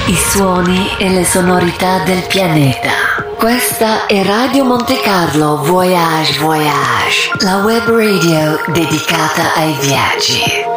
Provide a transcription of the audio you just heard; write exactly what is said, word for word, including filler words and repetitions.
I suoni e le sonorità del pianeta. Questa è Radio Monte Carlo Voyage Voyage, la web radio dedicata ai viaggi.